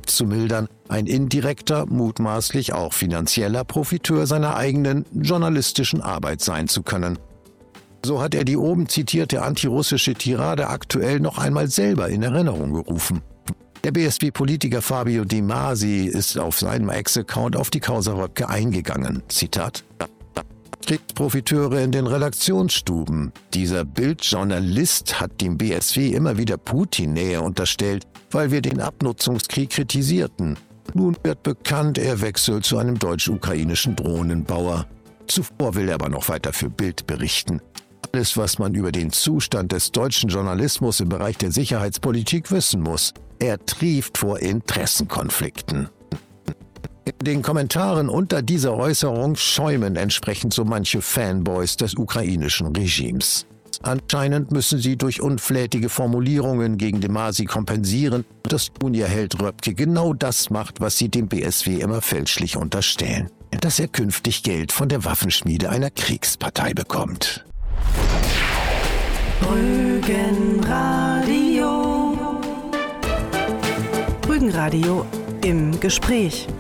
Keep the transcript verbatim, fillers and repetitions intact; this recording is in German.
abzumildern, ein indirekter, mutmaßlich auch finanzieller Profiteur seiner eigenen journalistischen Arbeit sein zu können. So hat er die oben zitierte antirussische Tirade aktuell noch einmal selber in Erinnerung gerufen. Der B S W-Politiker Fabio Di Masi ist auf seinem Ex-Account auf die Causa Röpke eingegangen. Zitat: Kriegsprofiteure in den Redaktionsstuben. Dieser Bildjournalist hat dem B S W immer wieder Putin-Nähe unterstellt, weil wir den Abnutzungskrieg kritisierten. Nun wird bekannt, er wechselt zu einem deutsch-ukrainischen Drohnenbauer. Zuvor will er aber noch weiter für Bild berichten. Alles, was man über den Zustand des deutschen Journalismus im Bereich der Sicherheitspolitik wissen muss. Er trieft vor Interessenkonflikten. In den Kommentaren unter dieser Äußerung schäumen entsprechend so manche Fanboys des ukrainischen Regimes. Anscheinend müssen sie durch unflätige Formulierungen gegen Di Masi kompensieren, dass nun ihr Held Röpke genau das macht, was sie dem B S W immer fälschlich unterstellen. Dass er künftig Geld von der Waffenschmiede einer Kriegspartei bekommt. Rügenradio. Rügenradio im Gespräch.